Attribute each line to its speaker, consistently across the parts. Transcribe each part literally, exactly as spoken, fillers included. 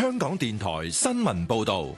Speaker 1: 香港電台新聞報道。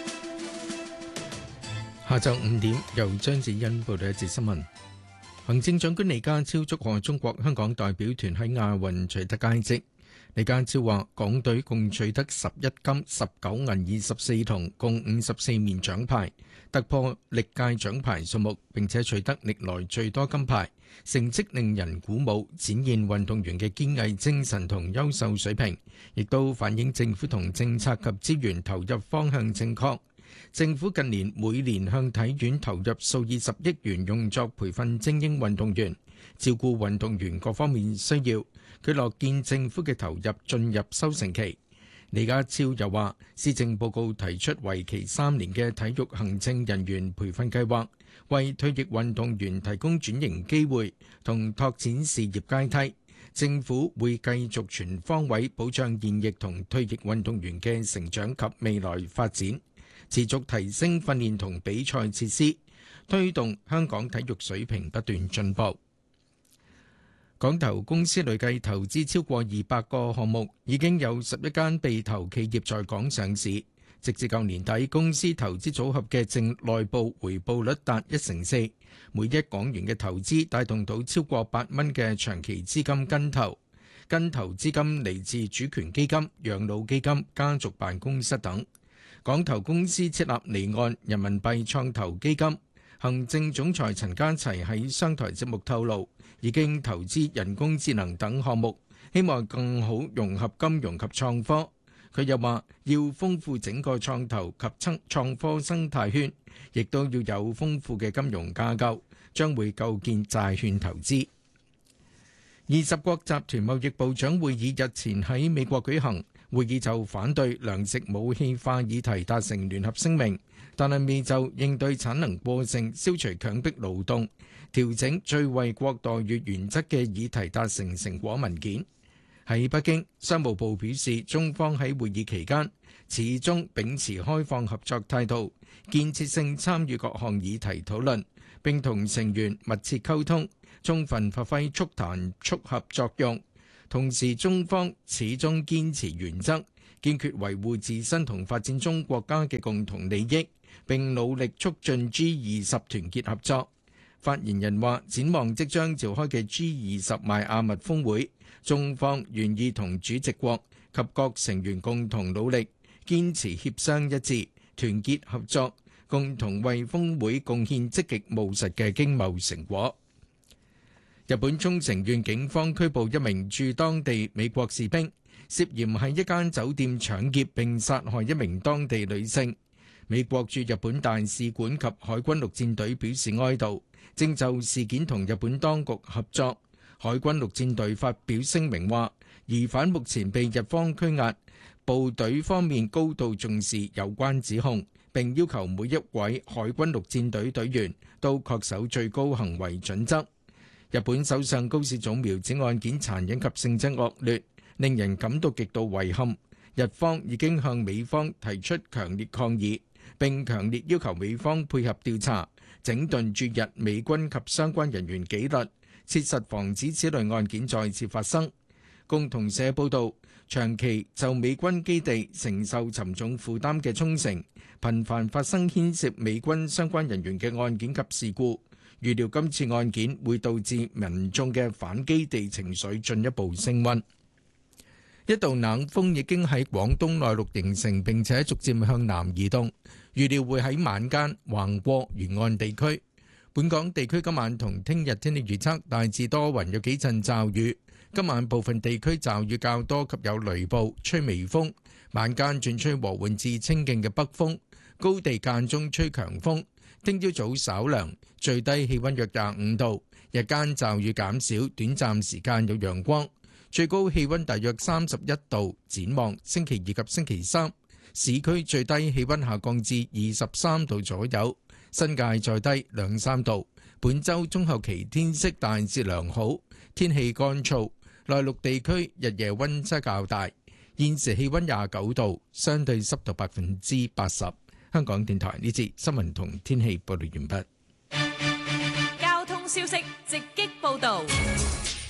Speaker 2: 下晝五點，由張子欣報道一節新聞。行政長官李家超祝賀中國香港代表團喺亞運取得佳績。李家超話：港隊共取得十一金、十九銀、二十四銅，共五十四面獎牌，突破歷屆獎牌數目，並且取得歷來最多金牌，成績令人鼓舞，展現運動員嘅堅毅精神同優秀水平，亦都反映政府同政策及資源投入方向正確。政府近年每年向體院投入數以十億元，用作培訓精英運動員，照顧運動員各方面需要。佢樂見政府嘅投入進入收成期。李家超又話，施政報告提出為期三年嘅體育行政人員培訓計劃，為退役運動員提供轉型機會同拓展事業階梯。政府會繼續全方位保障現役同退役運動員嘅成長及未來發展，持續提升訓練同比賽設施，推動香港體育水平不斷進步。港投公司累計投資超過二百個項目，已經有十一間被投企業在港上市。直至舊年底，公司投資組合嘅淨內部回報率達一成四，每一港元嘅投資帶動到超過八蚊嘅長期資金跟投。跟投資金嚟自主權基金、養老基金、家族辦公室等。港投公司設立離岸人民幣創投基金。行政總裁陳家齊喺商台節目透露，已經投資人工智能等項目，希望更好融合金融及創科。佢又話，要豐富整個創投及創科生態圈，亦都要有豐富嘅金融架構，將會構建債券投資。二十國集團貿易部長會議日前喺美國舉行，會議就反對糧食武器化議題達成聯合聲明，但係未就應對產能過剩、消除強迫勞動、調整最惠國待遇原則嘅議題達成成果文件。喺北京，商務部表示，中方喺會議期間始終秉持開放合作態度，建設性參與各項議題討論，並同成員密切溝通，充分發揮促談促合作用。同時，中方始終堅持原則，堅決維護自身同發展中國家嘅共同利益，並努力促進 G 二十團結合作。發言人話，展望即將召開嘅 G 二十邁阿密峰會，中方願意同主席國及各成員共同努力，堅持協商一致、團結合作，共同為峰會貢獻積極務實嘅經貿成果。日本沖繩縣警方拘捕一名駐當地美國士兵，涉嫌喺一間酒店搶劫並殺害一名當地女性。美國駐日本大使館及海軍陸戰隊表示哀悼，正就事件同日本當局合作。海軍陸戰隊發表聲明話，疑犯目前被日方拘押，部隊方面高度重視有關指控，並要求每一位海軍陸戰隊隊員都恪守最高行為準則。日本首相高市早苗指案件殘忍及性質惡劣，令人感到極度遺憾。日方已經向美方提出強烈抗議，並強烈要求美方配合調查，整頓駐日美軍及相關人員紀律，切實防止此類案件再次發生。共同社報導，長期就美軍基地承受沉重負擔嘅沖繩，頻繁發生牽涉美軍相關人員嘅案件及事故。預料今次案件會導致民眾嘅反基地情緒進一步升溫。一道冷鋒已經喺廣東內陸形成，並且逐漸向南移動，預料會喺晚間橫過沿岸地區。本港地區今晚同聽日天氣預測大致多雲，有幾陣驟雨。今晚部分地區驟雨較多及有雷暴，吹微風。晚間轉吹和緩至清勁嘅北風，高地間中吹強風。聽朝早稍涼，最低氣溫約廿五度，日間驟雨減少，短暫時間有陽光，最高氣溫大約三十一度。展望星期二及星期三，市區最低氣溫下降至二十三度左右，新界再低兩三度。本週中後期天色大致良好，天氣乾燥，內陸地區日夜溫差較大。現時氣溫廿九度，相對濕度百分之八十。香港電台呢節新聞同天氣報道完畢。
Speaker 3: 交通消息直擊報道。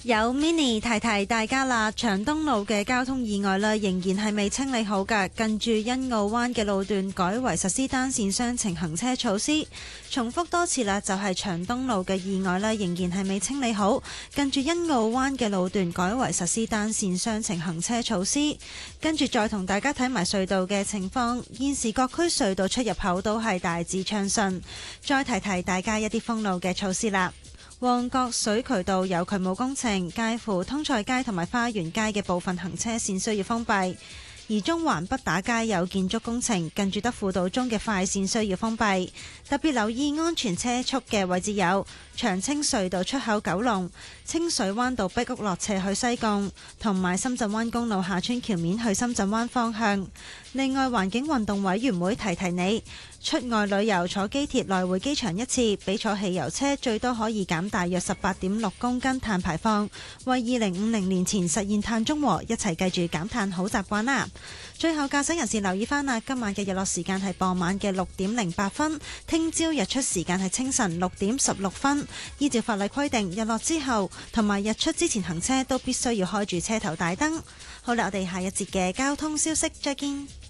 Speaker 3: 有 Mini 提提大家啦，長東路嘅交通意外啦，仍然係未清理好㗎。近住欣澳灣嘅路段改為實施單線雙程行車措施。重複多次啦，就係長東路嘅意外啦，仍然係未清理好。近住欣澳灣嘅路段改為實施單線雙程行車措施。跟住再同大家睇埋隧道嘅情況，現時各區隧道出入口都係大致暢順。再提提大家一啲封路嘅措施啦。旺角水渠道有渠務工程，介乎通菜街同埋花園街嘅部分行車線需要封閉；而中環畢打街有建築工程，近住德輔道中嘅快線需要封閉。特別留意安全車速嘅位置有長青隧道出口九龍、清水灣道壁屋落斜去西貢，同埋深圳灣公路下村橋面去深圳灣方向。另外，環境運動委員會提提你，出外旅遊坐機鐵來回機場一次，比坐汽油車最多可以減大約十八點六公斤碳排放，為二零五零年前實現碳中和，一齊記住減碳好習慣啦！最後，駕駛人士留意翻啦，今晚嘅日落時間係傍晚嘅六點零八分，聽朝日出時間係清晨六點十六分。依照法例規定，日落之後同埋日出之前行車都必須要開住車頭大燈。好啦，我哋下一節嘅交通消息再見。